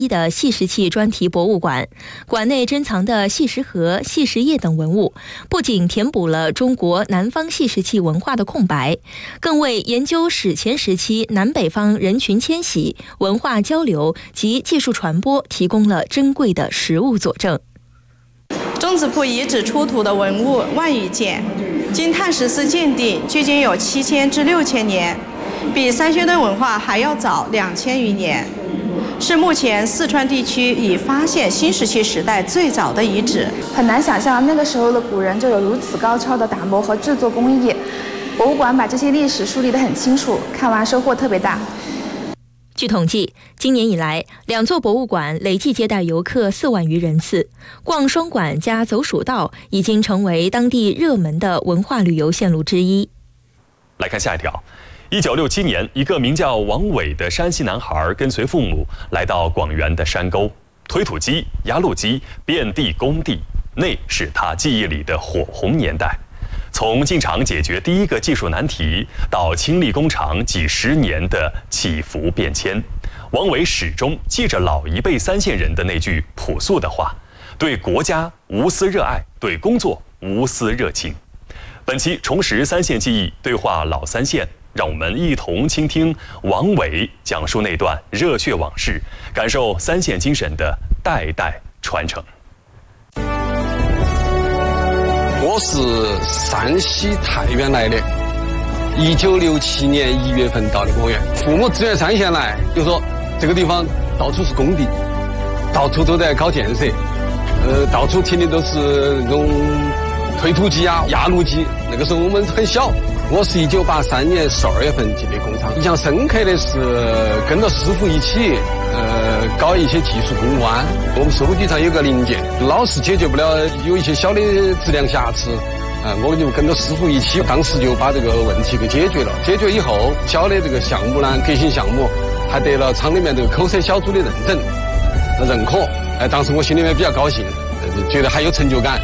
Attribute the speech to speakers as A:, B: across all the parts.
A: 的细石器专题博物馆，馆内珍藏的细石盒、细石叶等文物，不仅填补了中国南方细石器文化的空白，更为研究史前时期南北方人群迁徙、文化交流及技术传播提供了珍贵的实物佐证。
B: 钟子铺遗址出土的文物万余件，经碳十四鉴定，距今有7000至6000年，比三星堆文化还要早2000余年，是目前四川地区已发现新石器时代最早的遗址。
C: 很难想象那个时候的古人就有如此高超的打磨和制作工艺。博物馆把这些历史梳理得很清楚，看完收获特别大。
A: 据统计，今年以来，2座博物馆累计接待游客4万余人次，逛双馆加走蜀道已经成为当地热门的文化旅游线路之一。
D: 来看下一条。1967年，一个名叫王伟的山西男孩跟随父母来到广元的山沟，推土机、压路机遍地工地，那是他记忆里的火红年代。从进厂解决第一个技术难题，到亲历工厂几10年的起伏变迁，王伟始终记着老一辈三线人的那句朴素的话：对国家无私热爱，对工作无私热情。本期重拾三线记忆，对话老三线，让我们一同倾听王伟讲述那段热血往事，感受三线精神的代代传承。
E: 我是山西太原来的，1967年1月份到的广元。父母支援三线来，就说这个地方到处是工地，到处都在搞建设，到处停的都是那种推土机啊、压路机。那个时候我们很小，我是1983年12月份进的工厂。印象深刻的是跟着师傅一起，搞一些技术攻关。我们手机上有个零件，老是解决不了，有一些小的质量瑕疵，我就跟着师傅一起，当时就把这个问题给解决了。解决以后，小的这个项目呢，革新项目，还得了厂里面这个口舌小组的认可。当时我心里面比较高兴，觉得还有成就感。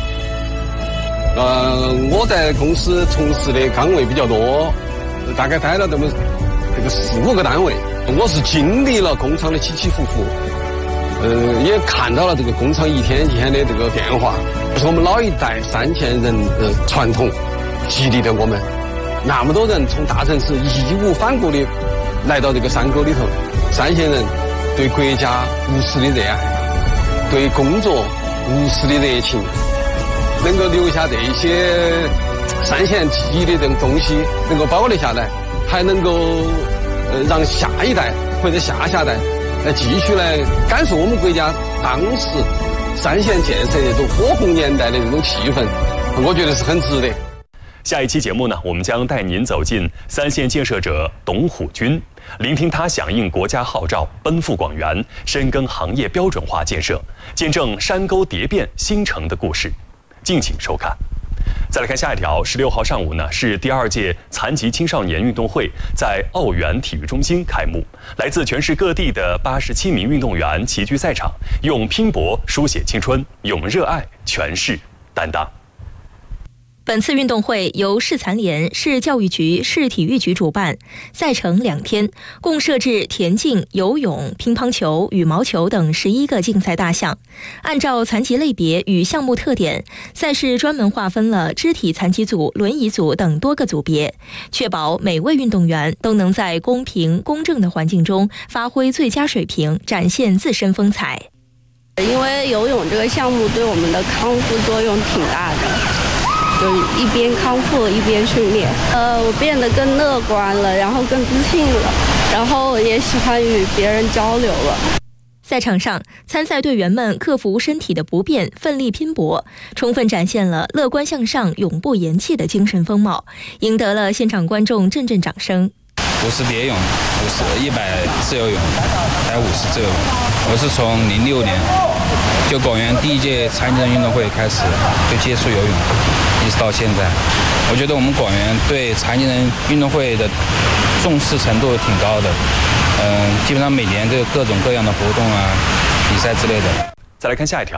E: 我在公司从事的岗位比较多，大概待了这个4、5个单位。我是经历了工厂的起起伏伏，也看到了这个工厂一天一天的这个变化。是我们老一代三线人的传统激励着我们，那么多人从大城市义无反顾的来到这个山沟里头。三线人对国家无私的热爱，对工作无私的热情，能够留下这些三线记忆的这种东西，能够保留下来，还能够让下一代或者下下代来继续来感受我们国家当时三线建设这种火红年代的这种气氛，我觉得是很值得。
D: 下一期节目呢，我们将带您走进三线建设者董虎军，聆听他响应国家号召，奔赴广元，深耕行业标准化建设，见证山沟蝶变新城的故事。敬请收看。再来看下一条，16号上午呢，是第2届残疾青少年运动会在奥园体育中心开幕。来自全市各地的87名运动员齐聚赛场，用拼搏书写青春，用热爱诠释担当。
A: 本次运动会由市残联、市教育局、市体育局主办，赛程2天，共设置田径、游泳、乒乓球、羽毛球等11个竞赛大项。按照残疾类别与项目特点，赛事专门划分了肢体残疾组、轮椅组等多个组别，确保每位运动员都能在公平公正的环境中发挥最佳水平，展现自身风采。
F: 因为游泳这个项目对我们的康复作用挺大的。就一边康复一边训练，我变得更乐观了，然后更自信了，然后也喜欢与别人交流了。
A: 赛场上，参赛队员们克服身体的不便，奋力拼搏，充分展现了乐观向上、永不言弃的精神风貌，赢得了现场观众阵阵掌声。
G: 50蝶泳、100自由泳，还有50自由泳。我是从06年就广元第1届残疾人运动会开始就接触游泳，一直到现在。我觉得我们广元对残疾人运动会的重视程度挺高的，基本上每年都有各种各样的活动啊、比赛之类的。
D: 再来看下一条，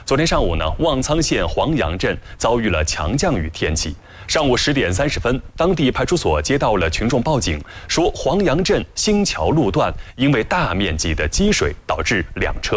D: 昨天上午呢，望苍县黄杨镇遭遇了强降雨天气。上午10点30分，当地派出所接到了群众报警，说黄杨镇新桥路段因为大面积的积水导致2车